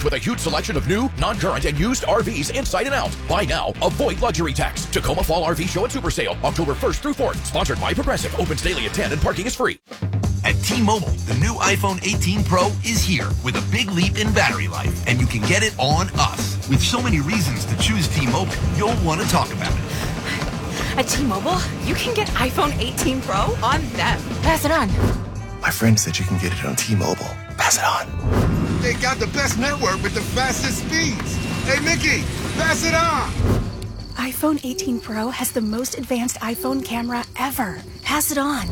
Equipped with a huge selection of new, non-current, and used RVs inside and out. Buy now, avoid luxury tax. Tacoma Fall RV Show and Super Sale, October 1st through 4th. Sponsored by Progressive. Opens daily at 10 and parking is free. At T-Mobile, the new iPhone 18 Pro is here with a big leap in battery life, and you can get it on us. With so many reasons to choose T-Mobile, you'll want to talk about it. At T-Mobile, you can get iPhone 18 Pro on them. Pass it on. My friend said you can get it on T-Mobile. Pass it on. They got the best network with the fastest speeds. Hey, Mickey, pass it on. iPhone 18 Pro has the most advanced iPhone camera ever. Pass it on.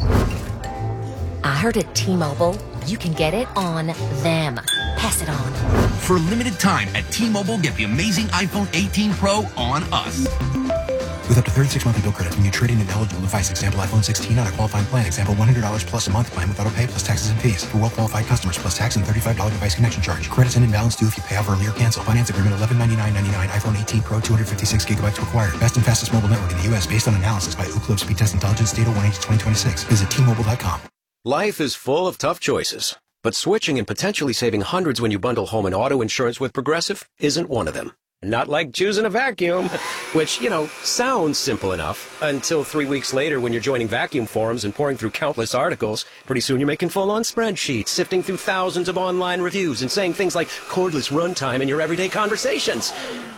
I heard at T-Mobile, you can get it on them. Pass it on. For a limited time at T-Mobile, get the amazing iPhone 18 Pro on us. With up to 36 monthly bill credits when you trade in an eligible device. Example, iPhone 16 on a qualifying plan. Example, $100 plus a month plan with auto pay plus taxes and fees. For well-qualified customers plus tax and $35 device connection charge. Credits end in balance due if you pay off early or cancel. Finance agreement $1199.99. iPhone 18 Pro 256 gigabytes required. Best and fastest mobile network in the U.S. based on analysis by Ookla Speed Test Intelligence data 1/2026. Visit T-Mobile.com. Life is full of tough choices, but switching and potentially saving hundreds when you bundle home and auto insurance with Progressive isn't one of them. Not like choosing a vacuum, which, sounds simple enough until 3 weeks later when you're joining vacuum forums and pouring through countless articles. Pretty soon you're making full-on spreadsheets, sifting through thousands of online reviews and saying things like cordless runtime in your everyday conversations.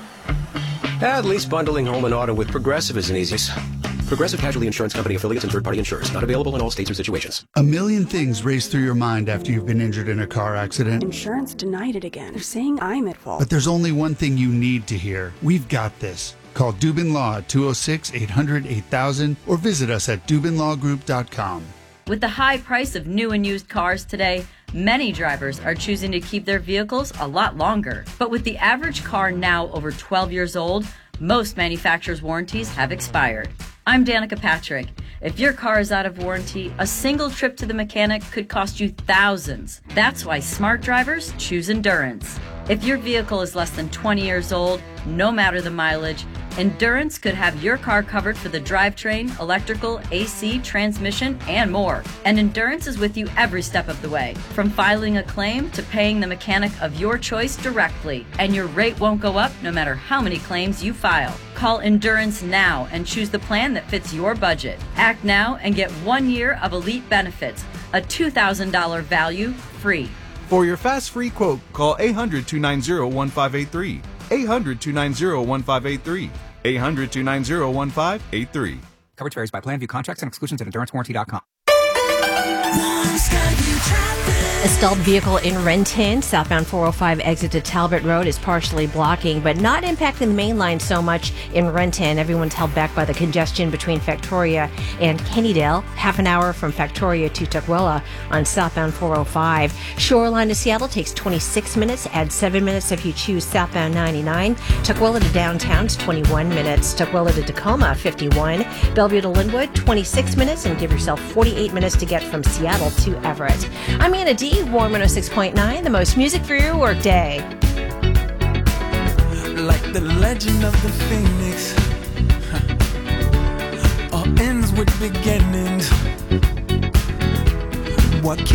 At least bundling home and auto with Progressive isn't easy. Progressive Casualty Insurance Company affiliates and third-party insurers. Not available in all states or situations. A million things race through your mind after you've been injured in a car accident. Insurance denied it again. They're saying I'm at fault. But there's only one thing you need to hear. We've got this. Call Dubin Law at 206-800-8000 or visit us at DubinLawGroup.com. With the high price of new and used cars today, many drivers are choosing to keep their vehicles a lot longer. But with the average car now over 12 years old, most manufacturers' warranties have expired. I'm Danica Patrick. If your car is out of warranty, a single trip to the mechanic could cost you thousands. That's why smart drivers choose Endurance. If your vehicle is less than 20 years old, no matter the mileage, Endurance could have your car covered for the drivetrain, electrical, AC, transmission, and more. And Endurance is with you every step of the way, from filing a claim to paying the mechanic of your choice directly. And your rate won't go up no matter how many claims you file. Call Endurance now and choose the plan that fits your budget. Act now and get 1 year of elite benefits, a $2,000 value free. For your fast free quote, call 800-290-1583. 800-290-1583. 800-290-1583. Coverage varies by plan. View contracts and exclusions at EnduranceWarranty.com. A stalled vehicle in Renton, southbound 405 exit to Talbot Road, is partially blocking, but not impacting the main line so much in Renton. Everyone's held back by the congestion between Factoria and Kennydale. Half an hour from Factoria to Tukwila on southbound 405. Shoreline to Seattle takes 26 minutes. Add 7 minutes if you choose southbound 99. Tukwila to downtown is 21 minutes. Tukwila to Tacoma, 51. Bellevue to Linwood, 26 minutes. And give yourself 48 minutes to get from Seattle to Everett. I'm Anna D. Warm 106.9, the most music for your workday. Like the legend of the Phoenix, all ends with beginnings. What